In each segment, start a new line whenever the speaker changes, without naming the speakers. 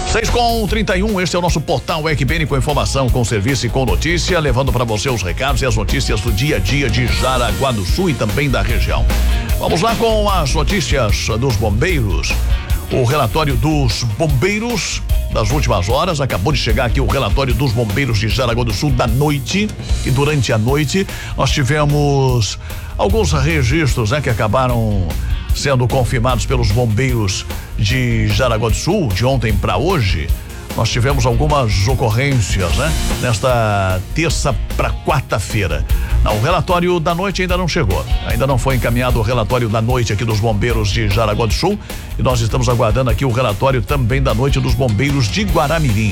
6h31, este é o nosso portal RBN com informação, com serviço e com notícia, levando para você os recados e as notícias do dia a dia de Jaraguá do Sul e também da região. Vamos lá com as notícias dos bombeiros. O relatório dos bombeiros das últimas horas, acabou de chegar aqui o relatório dos bombeiros de Jaraguá do Sul da noite, e durante a noite nós tivemos alguns registros, que acabaram sendo confirmados pelos bombeiros de Jaraguá do Sul, de ontem para hoje. Nós tivemos algumas ocorrências, nesta terça para quarta-feira. O relatório da noite ainda não chegou, ainda não foi encaminhado o relatório da noite aqui dos bombeiros de Jaraguá do Sul, e nós estamos aguardando aqui o relatório também da noite dos bombeiros de Guaramirim,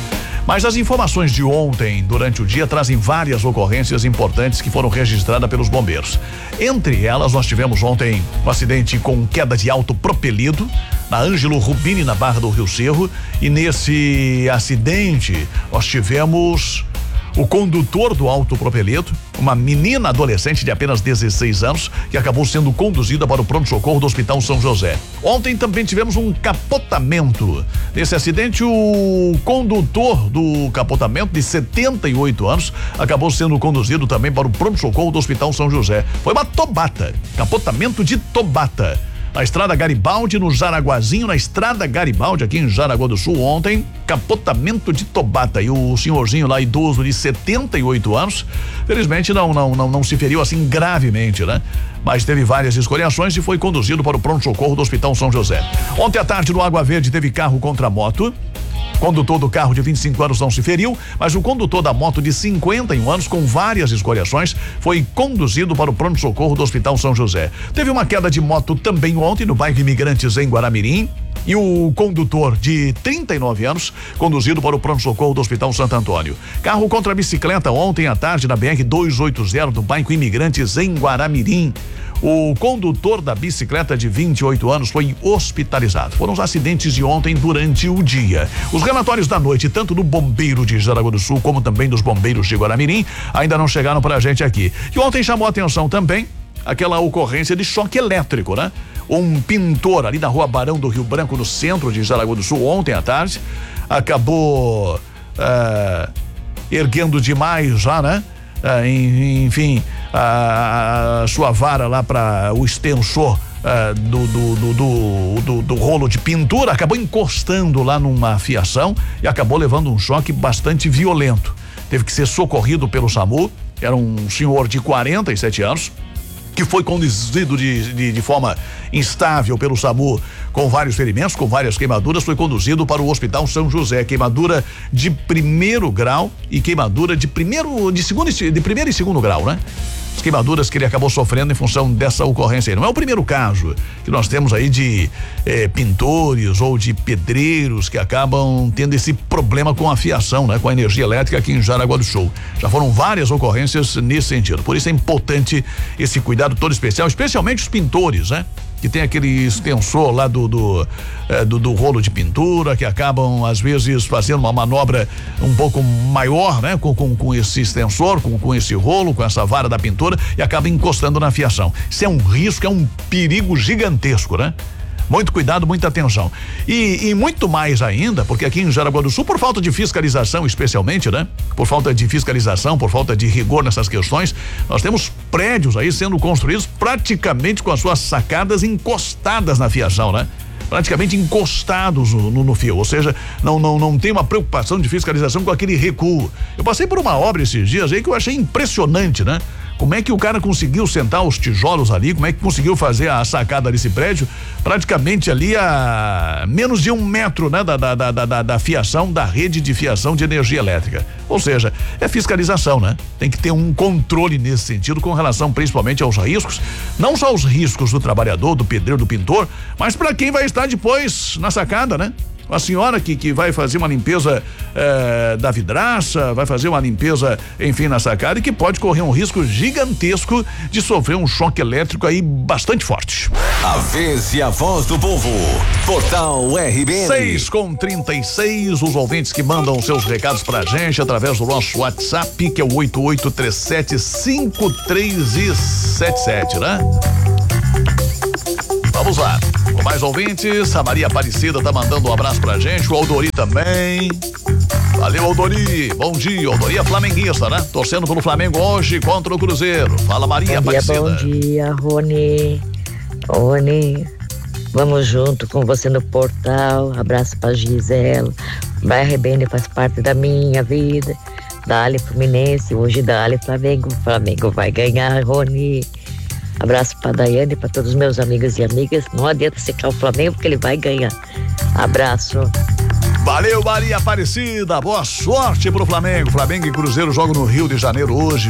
Mas as informações de ontem, durante o dia, trazem várias ocorrências importantes que foram registradas pelos bombeiros. Entre elas, nós tivemos ontem um acidente com queda de alto propelido na Ângelo Rubini, na Barra do Rio Cerro, e nesse acidente nós tivemos o condutor do autopropelido, uma menina adolescente de apenas 16 anos, que acabou sendo conduzida para o pronto-socorro do Hospital São José. Ontem também tivemos um capotamento. Nesse acidente, o condutor do capotamento, de 78 anos, acabou sendo conduzido também para o pronto-socorro do Hospital São José. Foi uma tobata, capotamento de tobata. Na estrada Garibaldi, no Jaraguazinho, na estrada Garibaldi, aqui em Jaraguá do Sul, ontem, capotamento de tobata. E o senhorzinho lá, idoso de 78 anos, felizmente não se feriu assim gravemente, Mas teve várias escoriações e foi conduzido para o pronto-socorro do Hospital São José. Ontem à tarde, no Água Verde, teve carro contra moto. O condutor do carro de 25 anos não se feriu, mas o condutor da moto de 51 anos, com várias escoriações, foi conduzido para o pronto-socorro do Hospital São José. Teve uma queda de moto também ontem no bairro Imigrantes, em Guaramirim, e o condutor de 39 anos, conduzido para o pronto-socorro do Hospital Santo Antônio. Carro contra bicicleta ontem à tarde na BR 280 do bairro Imigrantes, em Guaramirim. O condutor da bicicleta de 28 anos foi hospitalizado. Foram os acidentes de ontem durante o dia. Os relatórios da noite, tanto do bombeiro de Jaraguá do Sul como também dos bombeiros de Guaramirim, ainda não chegaram pra gente aqui. E ontem chamou a atenção também aquela ocorrência de choque elétrico, Um pintor ali na Rua Barão do Rio Branco, no centro de Jaraguá do Sul, ontem à tarde, acabou erguendo demais já, enfim, a sua vara lá para o extensor do rolo de pintura, acabou encostando lá numa fiação e acabou levando um choque bastante violento. Teve que ser socorrido pelo SAMU. Era um senhor de 47 anos que foi conduzido de forma instável pelo SAMU, com vários ferimentos, com várias queimaduras, foi conduzido para o Hospital São José. Queimadura de primeiro grau e queimadura de primeiro e segundo grau, As queimaduras que ele acabou sofrendo em função dessa ocorrência aí. Não é o primeiro caso que nós temos aí de pintores ou de pedreiros que acabam tendo esse problema com a fiação, com a energia elétrica aqui em Jaraguá do Sul. Já foram várias ocorrências nesse sentido. Por isso é importante esse cuidado todo especial, especialmente os pintores, que tem aquele extensor lá do rolo de pintura, que acabam às vezes fazendo uma manobra um pouco maior, com esse extensor, com esse rolo, com essa vara da pintura, e acaba encostando na fiação. Isso é um risco, é um perigo gigantesco, Muito cuidado, muita atenção. E muito mais ainda, porque aqui em Jaraguá do Sul, por falta de fiscalização, especialmente, por falta de fiscalização, por falta de rigor nessas questões, nós temos prédios aí sendo construídos praticamente com as suas sacadas encostadas na fiação, praticamente encostados no fio, ou seja, não tem uma preocupação de fiscalização com aquele recuo. Eu passei por uma obra esses dias aí que eu achei impressionante, Como é que o cara conseguiu sentar os tijolos ali, como é que conseguiu fazer a sacada desse prédio praticamente ali a menos de 1 metro, da fiação, da rede de fiação de energia elétrica. Ou seja, é fiscalização, Tem que ter um controle nesse sentido com relação principalmente aos riscos, não só os riscos do trabalhador, do pedreiro, do pintor, mas para quem vai estar depois na sacada, A senhora que vai fazer uma limpeza da vidraça, vai fazer uma limpeza, enfim, na sacada, e que pode correr um risco gigantesco de sofrer um choque elétrico aí bastante forte.
A vez e a voz do povo. Portal RBN.
6h36, os ouvintes que mandam seus recados pra gente através do nosso WhatsApp, que é o 88375377, Vamos lá. Com mais ouvintes, a Maria Aparecida tá mandando um abraço pra gente, o Aldori também. Valeu, Aldori. Bom dia, Aldori é flamenguista, né? Torcendo pelo Flamengo hoje contra o Cruzeiro. Fala, Maria Aparecida.
Bom dia, Rony. Rony, vamos junto com você no portal. Abraço pra Gisela. Vai Rebene faz parte da minha vida. Dali Fluminense, hoje Dali Flamengo. Flamengo vai ganhar, Rony. Abraço pra Daiane e pra todos os meus amigos e amigas. Não adianta secar o Flamengo porque ele vai ganhar. Abraço.
Valeu, Maria Aparecida. Boa sorte pro Flamengo. Flamengo e Cruzeiro jogam no Rio de Janeiro hoje.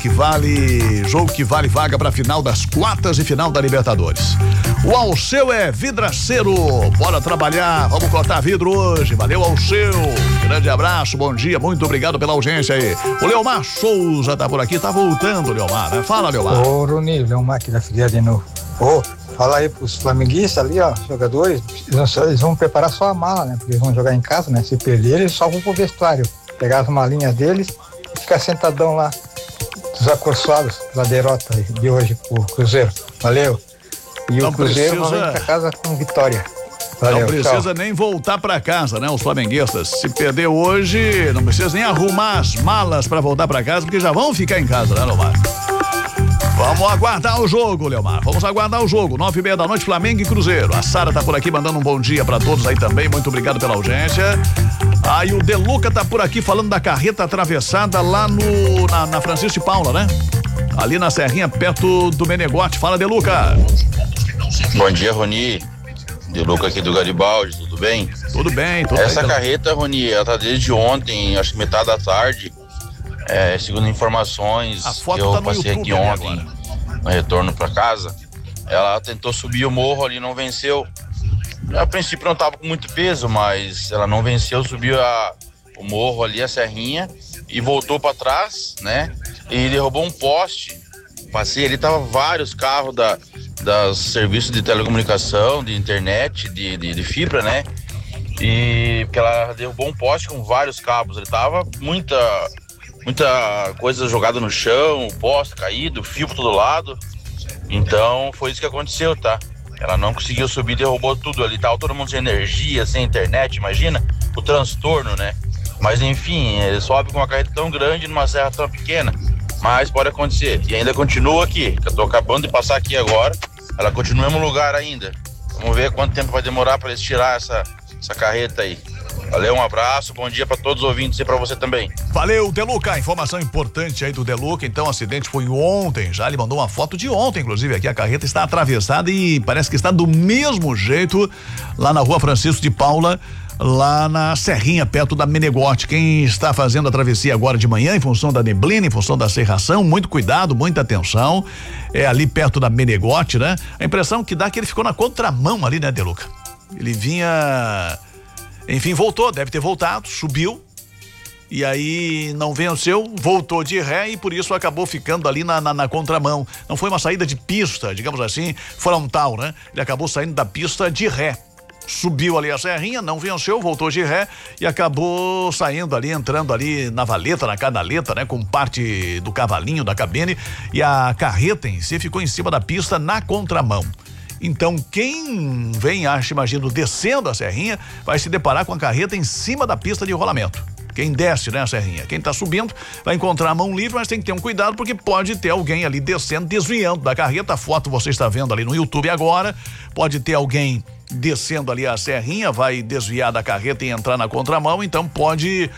Jogo que vale vaga pra final das quartas de final da Libertadores. O Alceu é vidraceiro. Bora trabalhar. Vamos cortar vidro hoje. Valeu, Alceu. Grande abraço, bom dia. Muito obrigado pela audiência aí. O Leomar Souza tá por aqui. Tá voltando, Leomar, né? Fala, Leomar.
Ô, Rony, Leomar aqui da Figueira de novo. Fala aí pros flamenguistas ali, ó, jogadores, eles vão preparar só a mala, né? Porque eles vão jogar em casa, né? Se perder, eles só vão pro vestuário, pegar as malinhas deles e ficar sentadão lá, desacorçoados pela derrota de hoje pro Cruzeiro. Valeu. E
não
o Cruzeiro vai vir pra casa com vitória. Valeu,
não precisa
tchau.
nem voltar pra casa, né? Os flamenguistas. Se perder hoje, não precisa nem arrumar as malas pra voltar pra casa, porque já vão ficar em casa, né, Leomar? Vamos aguardar o jogo, Leomar. Vamos aguardar o jogo. 9:30 da noite, Flamengo e Cruzeiro. A Sara tá por aqui mandando um bom dia pra todos aí também. Muito obrigado pela audiência. E o Deluca tá por aqui falando da carreta atravessada lá na Francisco de Paula, né? Ali na Serrinha, perto do Menegote. Fala, Deluca.
Bom dia, Rony. Deluca aqui do Garibaldi, tudo bem?
Tudo bem.
Essa carreta, Rony, ela tá desde ontem, acho que metade da tarde. Segundo informações que eu passei aqui ontem, no retorno para casa, ela tentou subir o morro ali, não venceu. A princípio não estava com muito peso, mas ela não venceu, subiu o morro ali, a serrinha, e voltou para trás, né? E derrubou um poste. Passei ali, tava vários carros das serviços de telecomunicação, de internet, de fibra, né? E porque ela derrubou um poste com vários cabos, ele tava muita coisa jogada no chão, poste caído, fio por todo lado. Então foi isso que aconteceu, tá? Ela não conseguiu subir, derrubou tudo ali, tava todo mundo sem energia, sem internet, imagina o transtorno, né? Mas enfim, ele sobe com uma carreta tão grande numa serra tão pequena, mas pode acontecer. E ainda continua aqui, que eu tô acabando de passar aqui agora, ela continua no mesmo lugar ainda. Vamos ver quanto tempo vai demorar para eles tirar essa carreta aí. Valeu, um abraço, bom dia para todos os ouvintes e para você também.
Valeu, Deluca, informação importante aí do Deluca. Então, o acidente foi ontem, já ele mandou uma foto de ontem, inclusive aqui a carreta está atravessada e parece que está do mesmo jeito lá na rua Francisco de Paula, lá na Serrinha, perto da Menegote. Quem está fazendo a travessia agora de manhã, em função da neblina, em função da serração, muito cuidado, muita atenção, ali perto da Menegote, né? A impressão que dá é que ele ficou na contramão ali, né, Deluca? Ele vinha... Enfim, voltou, deve ter voltado, subiu e aí não venceu, voltou de ré e por isso acabou ficando ali na contramão. Não foi uma saída de pista, digamos assim, frontal, né? Ele acabou saindo da pista de ré. Subiu ali a serrinha, não venceu, voltou de ré e acabou saindo ali, entrando ali na valeta, na canaleta, né? Com parte do cavalinho, da cabine, e a carreta em si ficou em cima da pista na contramão. Então, quem vem, imagino, descendo a serrinha, vai se deparar com a carreta em cima da pista de rolamento. Quem desce, né, a serrinha. Quem tá subindo vai encontrar a mão livre, mas tem que ter um cuidado, porque pode ter alguém ali descendo, desviando da carreta. A foto você está vendo ali no YouTube agora. Pode ter alguém descendo ali a serrinha, vai desviar da carreta e entrar na contramão, então pode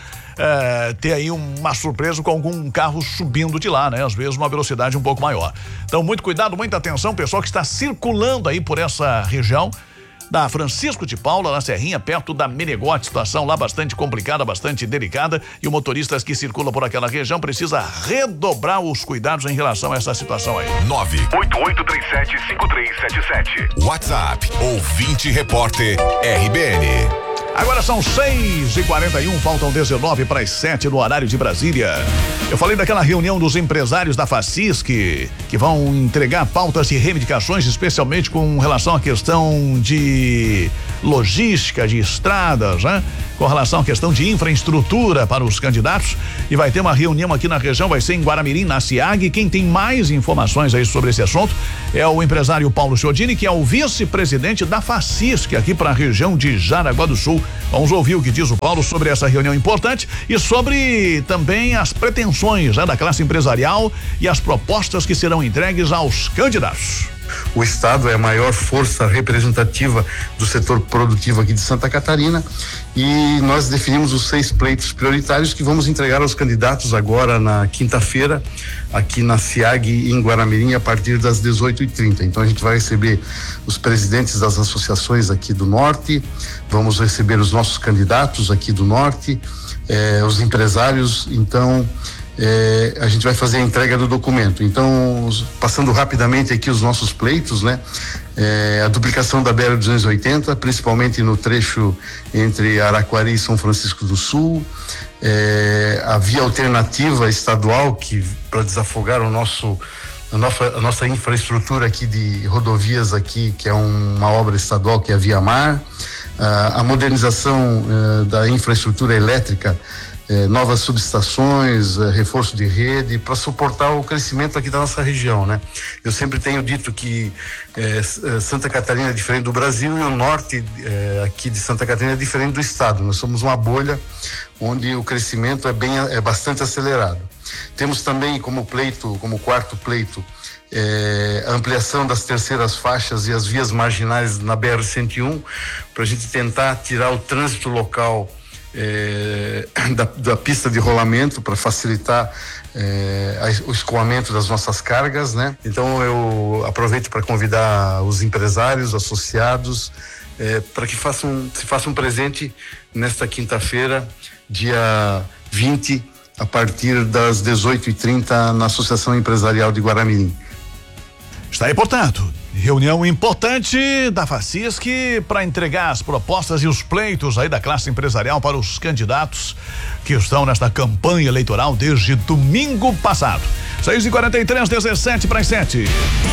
ter aí uma surpresa com algum carro subindo de lá, né? Às vezes uma velocidade um pouco maior. Então, muito cuidado, muita atenção, pessoal que está circulando aí por essa região da Francisco de Paula, na Serrinha, perto da Menegote. Situação lá bastante complicada, bastante delicada, e o motorista que circula por aquela região precisa redobrar os cuidados em relação a essa situação aí.
988375377. WhatsApp, ouvinte repórter RBN.
Agora são 6h41, faltam 19 para as 7 no horário de Brasília. Eu falei daquela reunião dos empresários da Facis que vão entregar pautas e reivindicações, especialmente com relação à questão de logística, de estradas, né? Com relação à questão de infraestrutura para os candidatos, e vai ter uma reunião aqui na região, vai ser em Guaramirim, na SIAG. Quem tem mais informações aí sobre esse assunto é o empresário Paulo Chiodini, que é o vice-presidente da FACISC aqui para a região de Jaraguá do Sul. Vamos ouvir o que diz o Paulo sobre essa reunião importante e sobre também as pretensões, né, da classe empresarial e as propostas que serão entregues aos candidatos.
O estado é a maior força representativa do setor produtivo aqui de Santa Catarina e nós definimos os 6 pleitos prioritários que vamos entregar aos candidatos agora na quinta-feira aqui na SIAG em Guaramirim a partir das 18h30. Então a gente vai receber os presidentes das associações aqui do Norte, vamos receber os nossos candidatos aqui do Norte, os empresários. Então a gente vai fazer a entrega do documento. Então, passando rapidamente aqui os nossos pleitos, né? A duplicação da BR-280, principalmente no trecho entre Araquari e São Francisco do Sul, a via alternativa estadual que para desafogar a nossa infraestrutura aqui de rodovias aqui, que é uma obra estadual, que é a Via Mar, a modernização da infraestrutura elétrica, novas subestações, reforço de rede para suportar o crescimento aqui da nossa região, né? Eu sempre tenho dito que Santa Catarina é diferente do Brasil e o norte aqui de Santa Catarina é diferente do estado. Nós somos uma bolha onde o crescimento é bastante acelerado. Temos também como quarto pleito, a ampliação das terceiras faixas e as vias marginais na BR-101 para a gente tentar tirar o trânsito local da pista de rolamento para facilitar o escoamento das nossas cargas, né? Então eu aproveito para convidar os empresários, associados, para que se façam presente nesta quinta-feira, dia 20, a partir das 18h30 na Associação Empresarial de Guaramirim.
Está aí, portanto, reunião importante da FACISC para entregar as propostas e os pleitos aí da classe empresarial para os candidatos que estão nesta campanha eleitoral desde domingo passado. 6h43, 17 para as 7.